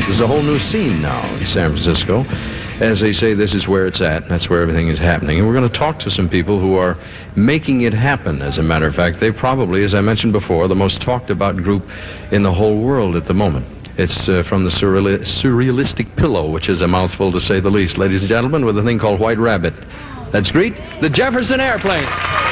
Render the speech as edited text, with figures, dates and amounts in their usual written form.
There's a whole new scene now in San Francisco. As they say, this is where it's at. That's where everything is happening. And we're going to talk to some people who are making it happen. As a matter of fact, they probably, as I mentioned before, the most talked about group in the whole world at the moment. It's from the Surrealistic Pillow, which is a mouthful to say the least. Ladies and gentlemen, with a thing called White Rabbit. Let's greet the Jefferson Airplane.